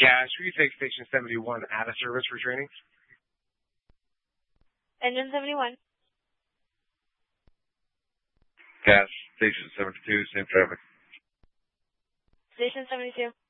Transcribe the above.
Gas, will you take Station 71 out of service for training? Engine 71. Gas, Station 72, same traffic. Station 72.